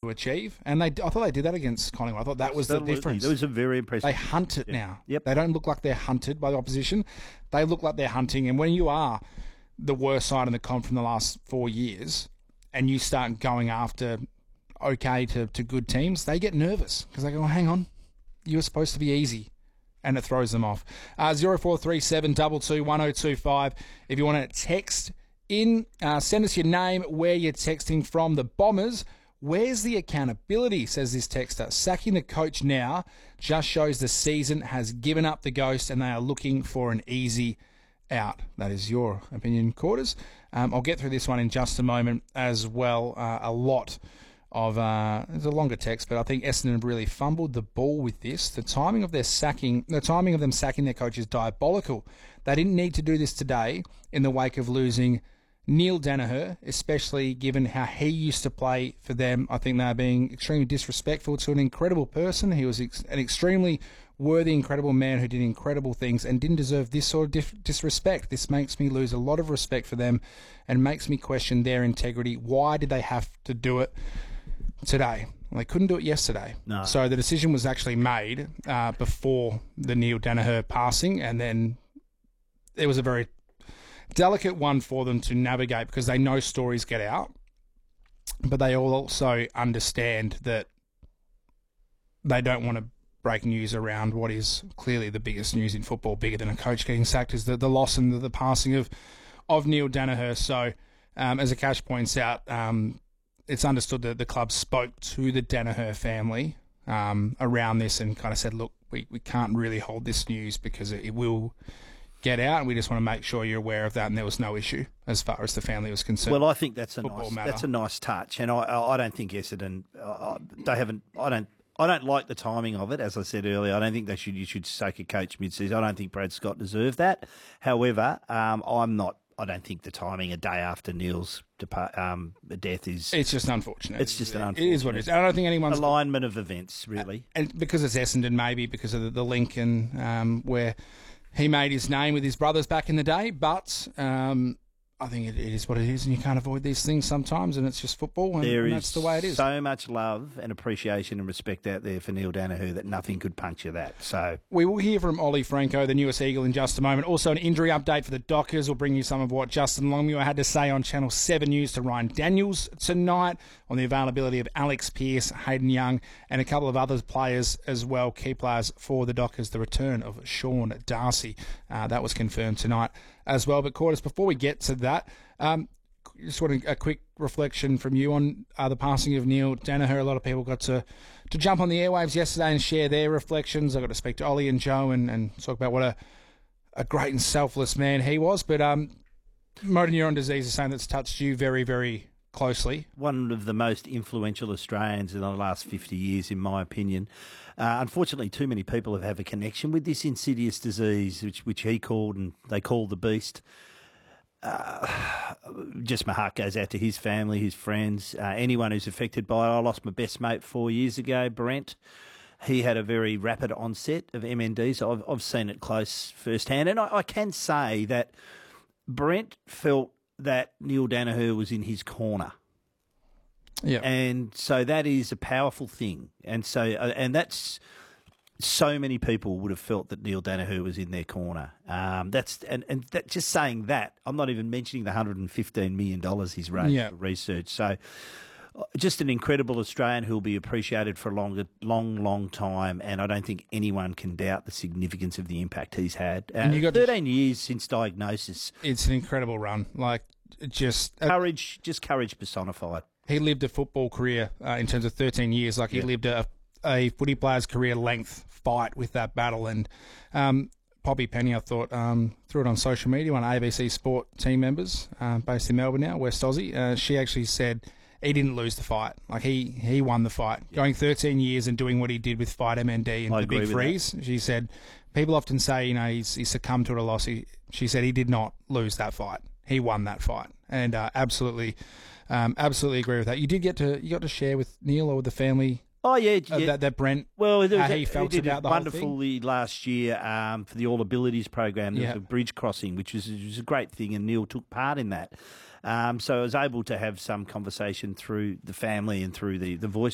to achieve. And I thought they did that against Collingwood. I thought that was the difference. It was a very impressive. They hunt it now. Yep. They don't look like they're hunted by the opposition. They look like they're hunting. And when you are the worst side in the comp from the last 4 years and you start going after okay to good teams, they get nervous because they go, hang on, you were supposed to be easy. And it throws them off. 0437 22 1025. If you want to text in, send us your name, where you're texting from. The Bombers, where's the accountability, says this texter. Sacking the coach now just shows the season has given up the ghost and they are looking for an easy out. That is your opinion, Quarters. I'll get through this one in just a moment as well. A lot of it's a longer text, but I think Essendon really fumbled the ball with this. The timing of them sacking their coach is diabolical. They didn't need to do this today in the wake of losing Neil Daniher, especially given how he used to play for them. I think they're being extremely disrespectful to an incredible person. He was an extremely worthy, incredible man who did incredible things and didn't deserve this sort of disrespect. This makes me lose a lot of respect for them and makes me question their integrity. Why did they have to do it today? They couldn't do it yesterday. No. So the decision was actually made before the Neil Daniher passing, and then it was a very delicate one for them to navigate because they know stories get out, but they all also understand that they don't want to break news around what is clearly the biggest news in football, bigger than a coach getting sacked, is the loss and the passing of Neil Daniher. So as Akash points out, it's understood that the club spoke to the Daniher family around this and kind of said, look, we can't really hold this news because it will get out, and we just want to make sure you're aware of that, and there was no issue as far as the family was concerned. Well, I think that's a nice touch, and I don't think Essendon they haven't. I don't like the timing of it. As I said earlier, I don't think you should sack a coach mid-season. I don't think Brad Scott deserved that. However, I don't think the timing a day after Neil's death is. It's just unfortunate. It's just an unfortunate. It is what it is. I don't think anyone's alignment of events really, and because it's Essendon, maybe because of the link and where he made his name with his brothers back in the day. But I think it is what it is, and you can't avoid these things sometimes, and it's just football, and that's the way it is. So much love and appreciation and respect out there for Neil Daniher that nothing could puncture that. So we will hear from Ollie Franco, the newest Eagle, in just a moment. Also, an injury update for the Dockers. We'll bring you some of what Justin Longmuir had to say on Channel 7 News to Ryan Daniels tonight on the availability of Alex Pearce, Hayden Young, and a couple of other players as well, key players for the Dockers. The return of Sean Darcy. That was confirmed tonight as well. But Quarters, before we get to that, just want a quick reflection from you on the passing of Neil Daniher. A lot of people got to jump on the airwaves yesterday and share their reflections. I got to speak to Ollie and Joe and talk about what a great and selfless man he was. But motor neuron disease is something that's touched you very, very closely. One of the most influential Australians in the last 50 years, in my opinion. Unfortunately, too many people have a connection with this insidious disease, which he called and they called the beast. Just my heart goes out to his family, his friends, anyone who's affected by it. I lost my best mate 4 years ago, Brent. He had a very rapid onset of MND, so I've seen it close firsthand. And I can say that Brent felt that Neil Daniher was in his corner. Yeah. And so that is a powerful thing. And so, and that's so many people would have felt that Neil Daniher was in their corner. Just saying that, I'm not even mentioning the $115 million he's raised for research. So just an incredible Australian who will be appreciated for a long time. And I don't think anyone can doubt the significance of the impact he's had. And you got 13 years since diagnosis. It's an incredible run. Like, courage personified. He lived a football career in terms of 13 years. Like, he lived a footy player's career length fight with that battle. And Poppy Penny, I thought, threw it on social media, one of ABC Sport team members based in Melbourne now, West Aussie. She actually said he didn't lose the fight. Like, he won the fight. Yeah. Going 13 years and doing what he did with Fight MND and the Big Freeze. She said, people often say, he succumbed to a loss. She said he did not lose that fight. He won that fight. And absolutely agree with that. You got to share with Neil or with the family. Oh yeah, that Brent. Well, how he felt about the whole thing. Wonderfully last year for the All Abilities program. There was a bridge crossing, which was a great thing, and Neil took part in that. So I was able to have some conversation through the family and through the voice